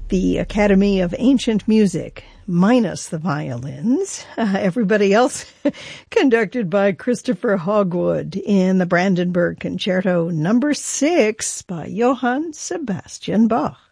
the Academy of Ancient Music, minus the violins. Everybody else conducted by Christopher Hogwood in the Brandenburg Concerto No. 6 by Johann Sebastian Bach.